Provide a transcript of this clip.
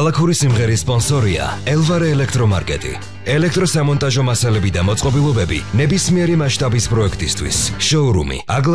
ქალაქური სიმღერის სპონსორია ელვარე ელექტრომარკეტი. ელექტროსამონტაჟო მასალები და მოწყობილობები ნებისმიერი მასშტაბის პროექტისთვის. შოურუმი